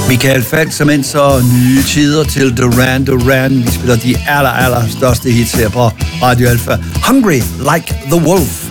Michael Falch, som end så nye tider til Duran Duran. Vi spiller de aller største hits her på Radio Alpha. Hungry Like the Wolf.